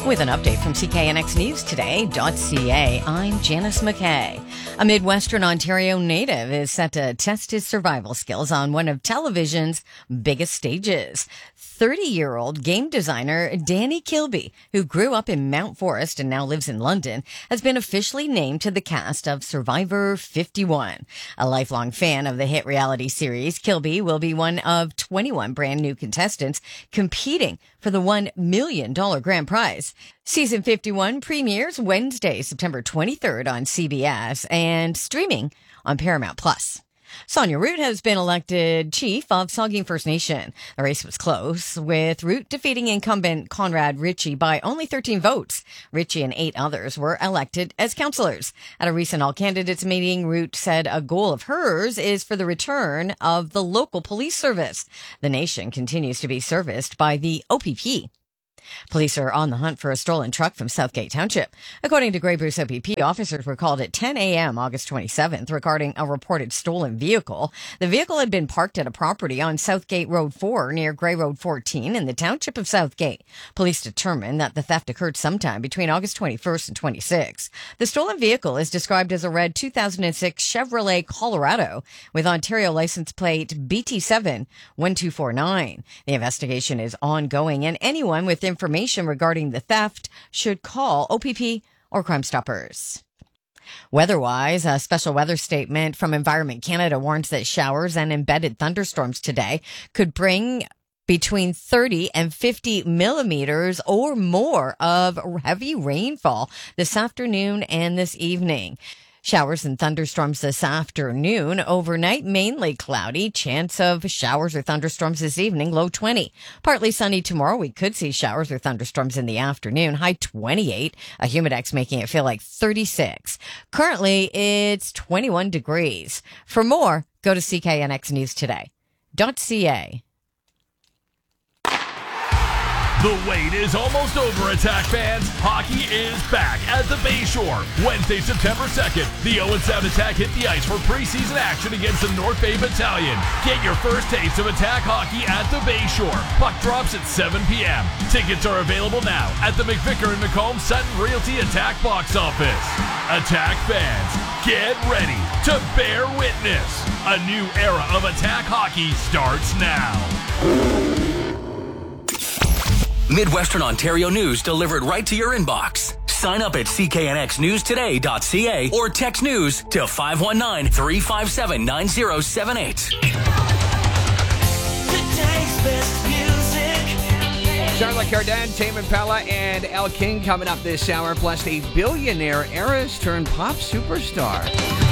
With an update from CKNX News Today.ca, I'm Janice McKay. A Midwestern Ontario native is set to test his survival skills on one of television's biggest stages. 30-year-old game designer Danny Kilby, who grew up in Mount Forest and now lives in London, has been officially named to the cast of Survivor 51. A lifelong fan of the hit reality series, Kilby will be one of 21 brand new contestants competing for the $1 million grand prize. Season 51 premieres Wednesday, September 23rd on CBS and streaming on Paramount+. Sonia Root has been elected chief of Saugeen First Nation. The race was close, with Root defeating incumbent Conrad Ritchie by only 13 votes. Ritchie and 8 others were elected as councillors. At a recent all-candidates meeting, Root said a goal of hers is for the return of the local police service. The nation continues to be serviced by the OPP. Police are on the hunt for a stolen truck from Southgate Township. According to Grey Bruce OPP, officers were called at 10 a.m. August 27th regarding a reported stolen vehicle. The vehicle had been parked at a property on Southgate Road 4 near Grey Road 14 in the township of Southgate. Police determined that the theft occurred sometime between August 21st and 26th. The stolen vehicle is described as a red 2006 Chevrolet Colorado with Ontario license plate BT7-1249. The investigation is ongoing, and anyone with information regarding the theft should call OPP or Crime Stoppers. Weather-wise, a special weather statement from Environment Canada warns that showers and embedded thunderstorms today could bring between 30 and 50 millimeters or more of heavy rainfall this afternoon and this evening. Showers and thunderstorms this afternoon. Overnight, mainly cloudy. Chance of showers or thunderstorms this evening, low 20. Partly sunny tomorrow. We could see showers or thunderstorms in the afternoon, high 28. A humidex making it feel like 36. Currently, it's 21 degrees. For more, go to CKNXNewsToday.ca. The wait is almost over, Attack fans. Hockey is back at the Bayshore. Wednesday, September 2nd, the 0-7 Attack hit the ice for preseason action against the North Bay Battalion. Get your first taste of Attack hockey at the Bayshore. Puck drops at 7 p.m. Tickets are available now at the McVicker and McComb Sutton Realty Attack box office. Attack fans, get ready to bear witness. A new era of Attack hockey starts now. Midwestern Ontario news delivered right to your inbox. Sign up at cknxnewstoday.ca or text news to 519-357-9078. Today's best music. Charlotte Cardin, Tame Impala, and Elle King coming up this hour. Plus, a billionaire heiress turned pop superstar.